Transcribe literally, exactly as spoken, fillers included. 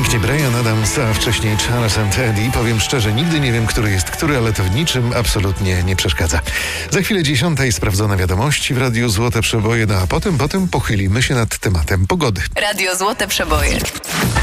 Wcześniej Bryan Adams, a wcześniej Charles and Eddie. Powiem szczerze, nigdy nie wiem, który jest który, ale to w niczym absolutnie nie przeszkadza. Za chwilę dziesiątej sprawdzone wiadomości w Radiu Złote Przeboje, no a potem, potem pochylimy się nad tematem pogody. Radio Złote Przeboje.